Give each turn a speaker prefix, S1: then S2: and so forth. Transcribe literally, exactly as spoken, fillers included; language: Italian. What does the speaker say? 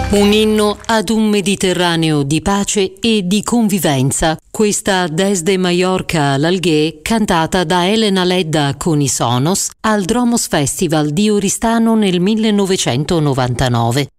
S1: Un inno ad un Mediterraneo di pace e di convivenza. Questa Desde Mallorca all'Alghè, cantata da Elena Ledda con i Sonos al Dromos Festival di Oristano nel millenovecentonovantanove.